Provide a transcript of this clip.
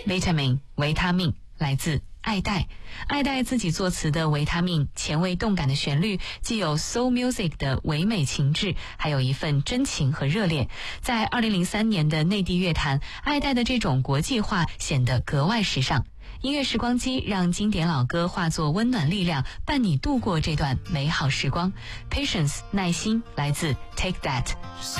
Vitamin 维他命来自爱戴，爱戴自己作词的维他命，前卫动感的旋律，既有 soul music 的唯美情致，还有一份真情和热烈。在2003年的内地乐坛，爱戴的这种国际化显得格外时尚。音乐时光机让经典老歌化作温暖力量，伴你度过这段美好时光。Patience 耐心来自 Take That。